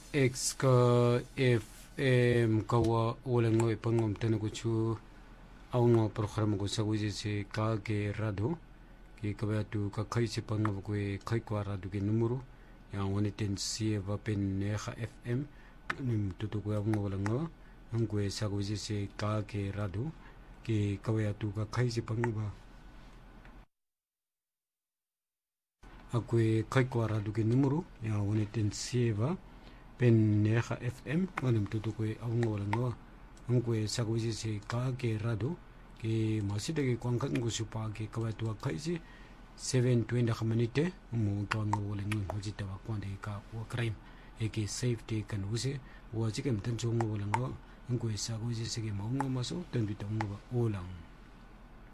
X ka FM kawa ulang ngo ipangom tanago chu aungo program ko sa wije se ka ke rado ke kabaya tu ka khai se pangab ko khai kwa rado ke numero ya woni ten sie va pen ne kha FM nim tu ko aungo ulang ngo ngwe sa wije se ka ke rado ke kabaya tu ka khai se pangaba akwe khai kwa rado ke numero ya woni ten sie va pen neha FM nganam tutu ko aungo lango ngwe sagwisi se ka ke rado ke masida ke kwangkat ngo supa ke kawatu kaisi 720 khamanite mo kango wala ngi hojita wa kwande ka wa crime ke safety kan use wa chikem tan chongo wala ngo ngwe sagwisi se ke maungo maso tan bitongo olang